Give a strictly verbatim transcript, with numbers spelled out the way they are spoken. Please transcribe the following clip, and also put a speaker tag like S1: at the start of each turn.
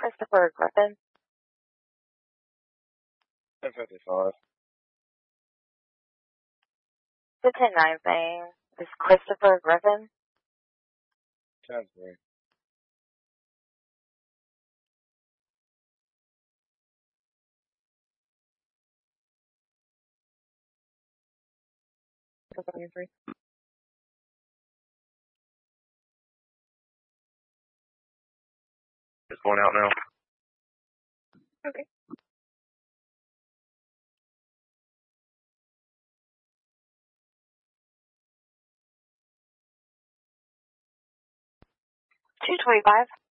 S1: Christopher Griffin.
S2: ten fifty-five.
S1: The ten nine thing is Christopher Griffin.
S2: ten three.
S1: three.
S2: It's going out now.
S1: Okay. two twenty-five.